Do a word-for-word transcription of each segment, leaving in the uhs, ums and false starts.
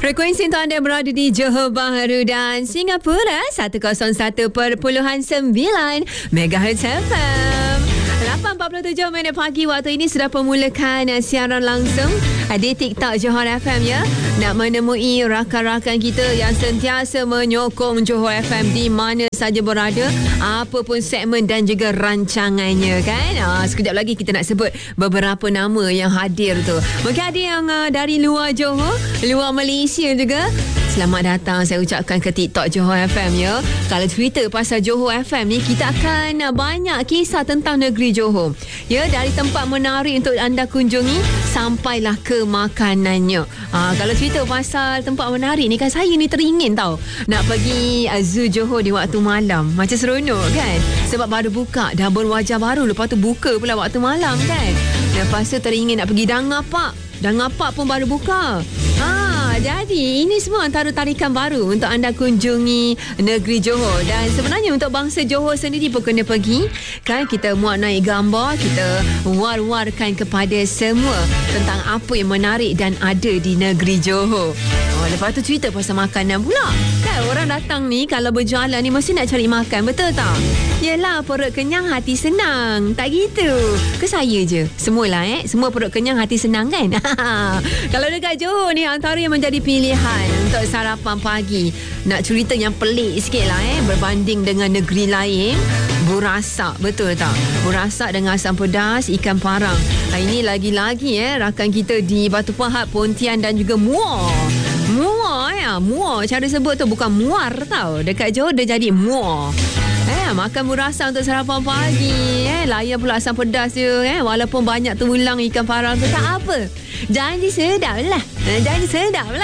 Frekuensi untuk anda berada di Johor Bahru dan Singapura seratus satu perpuluhan sembilan megahertz F M. lapan empat puluh tujuh minit pagi waktu ini sudah permulakan siaran langsung di TikTok Johor F M ya. Nak menemui rakan-rakan kita yang sentiasa menyokong Johor F M di mana saja berada, apa pun segmen dan juga rancangannya kan. Ah, sekejap lagi kita nak sebut beberapa nama yang hadir tu. Mungkin ada yang uh, dari luar Johor, luar Malaysia juga. Selamat datang saya ucapkan ke TikTok Johor F M ya. Kalau cerita pasal Johor F M ni, kita akan banyak kisah tentang negeri Johor. Ya, dari tempat menarik untuk anda kunjungi sampailah ke makanannya. Ha, kalau cerita pasal tempat menarik ni kan, saya ni teringin tau nak pergi uh, Zoo Johor di waktu malam. Macam seronok kan? Sebab baru buka, dah berwajah baru. Lepas tu buka pula waktu malam kan. Lepas tu teringin nak pergi Dangapak. Dangapak pun baru buka. Ha, jadi ini semua antara tarikan baru untuk anda kunjungi negeri Johor. Dan sebenarnya untuk bangsa Johor sendiri pun kena pergi. Kan kita muat naik gambar, kita war-warkan kepada semua tentang apa yang menarik dan ada di negeri Johor. Oh, lepas tu cerita pasal makanan pula. Kan orang datang ni kalau berjalan ni mesti nak cari makan, betul tak? Yelah, perut kenyang hati senang. Tak gitu. Ke saya je? Semualah eh. Semua perut kenyang hati senang kan? Kalau dekat Johor ni, antara yang menjadi pilihan untuk sarapan pagi, nak cerita yang pelik sikit lah eh, berbanding dengan negeri lain, burasak, betul tak? Burasak dengan asam pedas, ikan parang. Ini lagi-lagi eh, rakan kita di Batu Pahat, Pontian dan juga Muar. Muar ya, Muar. Cara sebut tu bukan muar tau. Dekat Johor dia jadi Muar. Eh, makan burasak untuk sarapan pagi. Eh, layan pula asam pedas dia. Eh, walaupun banyak tulang ikan parang tu, tak apa. Janji sedap lah. Janji sedap lah.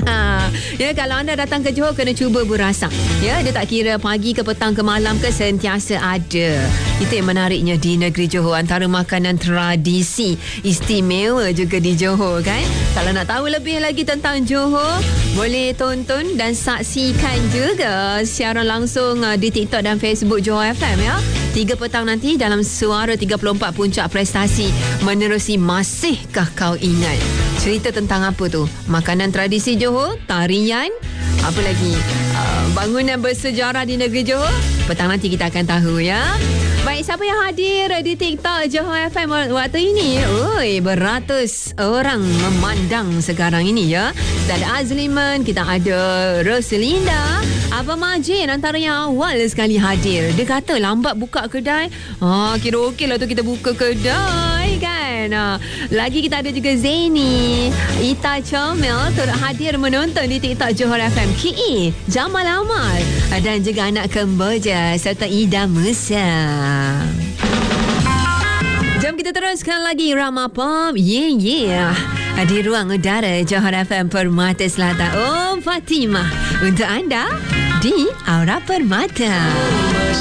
Ya, kalau anda datang ke Johor, kena cuba burasak. Ya, dia tak kira pagi ke petang ke malam ke, sentiasa ada. Itu yang menariknya di negeri Johor. Antara makanan tradisi istimewa juga di Johor kan. Kalau nak tahu lebih lagi tentang Johor, boleh tonton dan saksikan juga siaran langsung di TikTok dan Facebook Johor F M ya. tiga petang nanti dalam Suara tiga puluh empat Puncak Prestasi menerusi Masihkah Kau Ingat. Cerita tentang apa tu? Makanan tradisi Johor, tarian, apa lagi? Uh, bangunan bersejarah di negeri Johor. Petang nanti kita akan tahu ya. Baik, siapa yang hadir di TikTok Johor F M waktu ini? Oi, beratus orang memandang sekarang ini ya. Kita ada Azliman, kita ada Rosalinda, Abang Majin antara yang awal sekali hadir. Dia kata lambat buka kedai. Ah, kira okey lah tu kita buka kedai kan. Ah, lagi kita ada juga Zaini, Ita Comel turut hadir menonton di TikTok Johor F M. K E, Jamal Amal dan juga anak Kemboja serta Ida Musa. Jom kita teruskan lagi Rama Pop. Yeah, yeah. Di ruang udara Johor F M Permata Selatan. Om Fatimah untuk anda di Aura Permata.